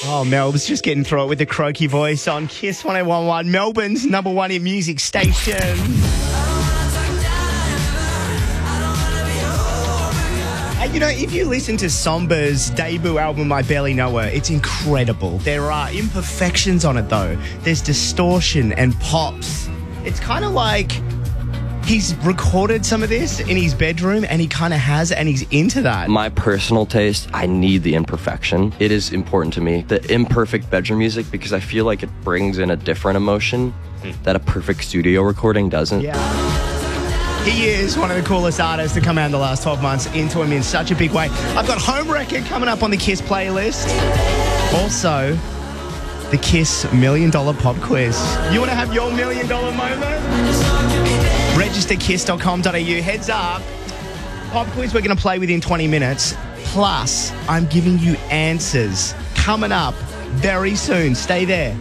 Oh, Mel was just getting through it with the croaky voice on Kiss 101.1, Melbourne's number one hit music station. And you know, if you listen to Somber's debut album, I Barely Know Her, it's incredible. There are imperfections on it, though. There's distortion and pops. It's kind of like he's recorded some of this in his bedroom, and he kind of has, and he's into that. My personal taste, I need the imperfection. It is important to me, the imperfect bedroom music, because I feel like it brings in a different emotion that a perfect studio recording doesn't. Yeah. He is one of the coolest artists to come out in the last 12 months, into him in such a big way. I've got Home Record coming up on the Kiss playlist. Also, the Kiss $1 Million Pop Quiz. You want to have your $1 million moment? Register kiss.com.au. Heads up, pop quiz we're going to play within 20 minutes. Plus, I'm giving you answers coming up very soon. Stay there.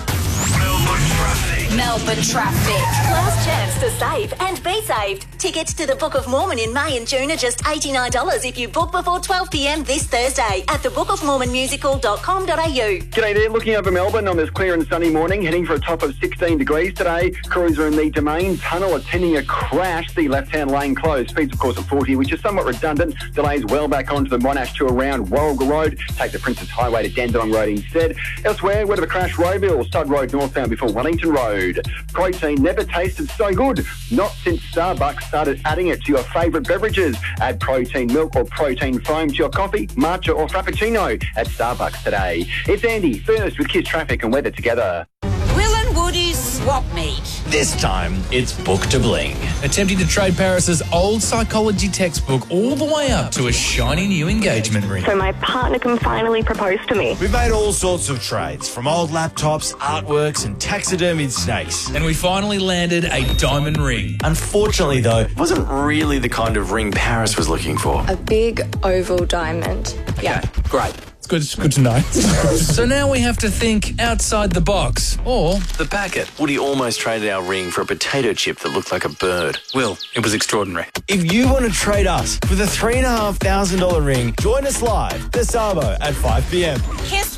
Melbourne Traffic. Last chance to save and be saved. Tickets to the Book of Mormon in May and June are just $89 if you book before 12 p.m. this Thursday at thebookofmormonmusical.com.au. G'day there, looking over Melbourne on this clear and sunny morning, heading for a top of 16 degrees today. Crews are in the Domain Tunnel attending a crash. The left-hand lane closed. Speeds, of course, at 40, which is somewhat redundant. Delays well back onto the Monash to around Warrigal Road. Take the Princess Highway to Dandenong Road instead. Elsewhere, where to the crash, Roeville, Stud Road northbound before Wellington Road. Protein never tasted so good. Not since Starbucks started adding it to your favourite beverages. Add protein milk or protein foam to your coffee, matcha or frappuccino at Starbucks today. It's Andy, first with Kiss Traffic and Weather together. Will and Woody's Swap Meet. This time, it's Book to Bling. Attempting to trade Paris's old psychology textbook all the way up to a shiny new engagement ring. So my partner can finally propose to me. We've made all sorts of trades, from old laptops, artworks and taxidermied snakes. And we finally landed a diamond ring. Unfortunately, though, it wasn't really the kind of ring Paris was looking for. A big oval diamond. Yeah. Okay, great. It's good to know. So now we have to think outside the box, or The packet. Woody almost traded our ring for a potato chip that looked like a bird. Will. It was extraordinary. If you want to trade us with a $3,500 ring, join us live this Sabo at 5 p.m. Kiss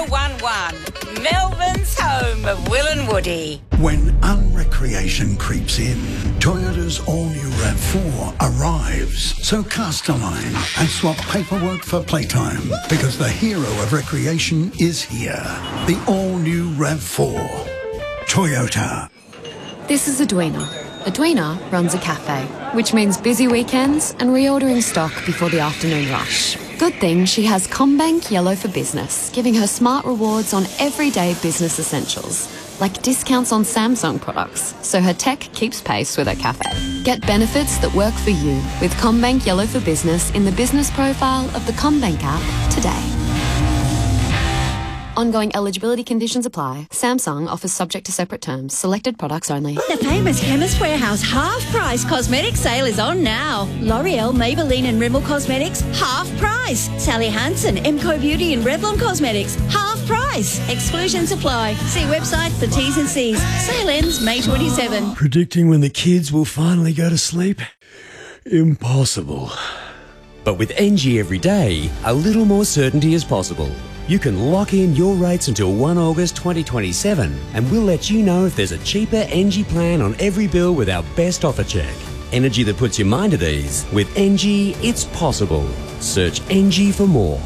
101.1. Melbourne's home of Will and Woody. When unrecreation creeps in, Toyota's all-new RAV4 arrives. So cast a line and swap paperwork for playtime, because the hero of recreation is here. The all-new RAV4. Toyota. This is Edwina. Edwina runs a cafe, which means busy weekends and reordering stock before the afternoon rush. Good thing she has CommBank Yellow for Business, giving her smart rewards on everyday business essentials, like discounts on Samsung products, so her tech keeps pace with her cafe. Get benefits that work for you with CommBank Yellow for Business in the business profile of the CommBank app today. Ongoing eligibility conditions apply. Samsung offers subject to separate terms. Selected products only. The famous Chemist Warehouse half-price cosmetic sale is on now. L'Oreal, Maybelline and Rimmel Cosmetics, half price. Sally Hansen, Emco Beauty and Revlon Cosmetics, half price. Exclusions apply. See website for T's and C's. Sale ends May 27. Predicting when the kids will finally go to sleep? Impossible. But with NG every day, a little more certainty is possible. You can lock in your rates until 1 August 2027, and we'll let you know if there's a cheaper NG plan on every bill with our best offer check. Energy that puts your mind at ease. With NG, it's possible. Search NG for more.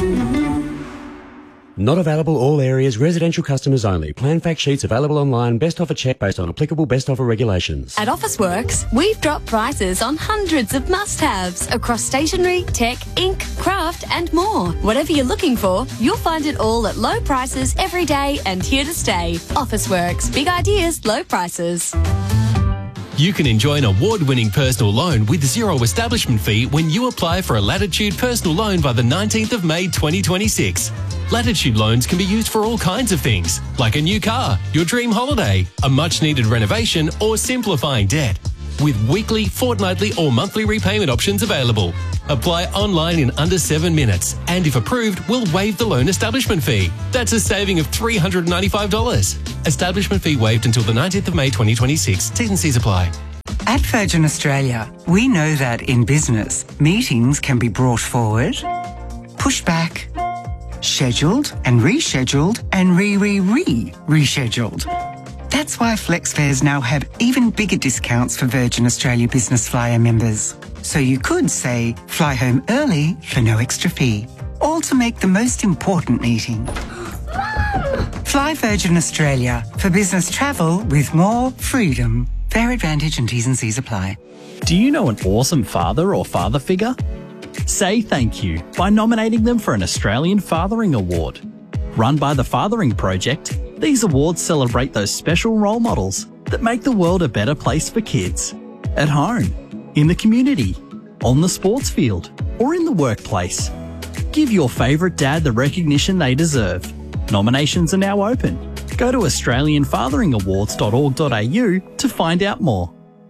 Not available all areas, residential customers only. Plan fact sheets available online. Best offer check based on applicable best offer regulations. At Officeworks, we've dropped prices on hundreds of must-haves across stationery, tech, ink, craft and more. Whatever you're looking for, you'll find it all at low prices every day and here to stay. Officeworks. Big ideas, low prices. You can enjoy an award-winning personal loan with zero establishment fee when you apply for a Latitude personal loan by the 19th of May 2026. Latitude loans can be used for all kinds of things, like a new car, your dream holiday, a much-needed renovation, or simplifying debt. With weekly, fortnightly, or monthly repayment options available. Apply online in under 7 minutes, and if approved, we'll waive the loan establishment fee. That's a saving of $395. Establishment fee waived until the 19th of May 2026. T's and C's apply. At Virgin Australia, we know that in business, meetings can be brought forward, pushed back, Scheduled and rescheduled and rescheduled. That's why FlexFares now have even bigger discounts for Virgin Australia Business Flyer members. So you could say, fly home early for no extra fee. All to make the most important meeting. Fly Virgin Australia for business travel with more freedom. Fair advantage and T's and C's apply. Do you know an awesome father or father figure? Say thank you by nominating them for an Australian Fathering Award. Run by the Fathering Project, these awards celebrate those special role models that make the world a better place for kids. At home, in the community, on the sports field, or in the workplace. Give your favourite dad the recognition they deserve. Nominations are now open. Go to australianfatheringawards.org.au to find out more.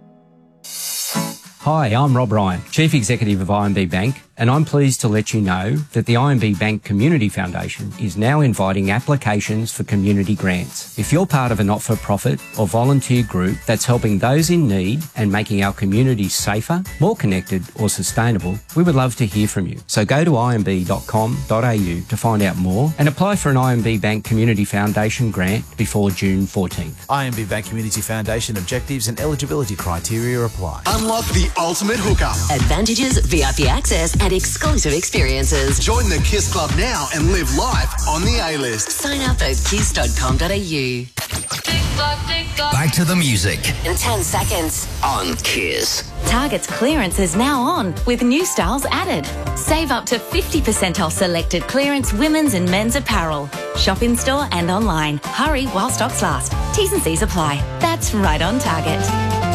Hi, I'm Rob Ryan, Chief Executive of IMB Bank, and I'm pleased to let you know that the IMB Bank Community Foundation is now inviting applications for community grants. If you're part of a not-for-profit or volunteer group that's helping those in need and making our communities safer, more connected or sustainable, we would love to hear from you. So go to imb.com.au to find out more and apply for an IMB Bank Community Foundation grant before June 14th. IMB Bank Community Foundation objectives and eligibility criteria apply. Unlock the ultimate hookup. Advantages, VIP access and exclusive experiences. Join the Kiss Club now and live life on the A-list. Sign up at kiss.com.au. Back to the music. In 10 seconds. On Kiss. Target's clearance is now on with new styles added. Save up to 50% off selected clearance women's and men's apparel. Shop in store and online. Hurry while stocks last. T's and C's apply. That's right on Target.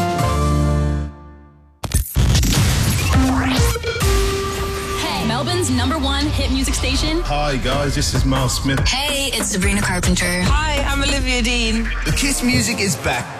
Melbourne's #1 hit music station. Hi guys, this is Miles Smith. Hey, it's Sabrina Carpenter. Hi, I'm Olivia Dean. The Kiss music is back.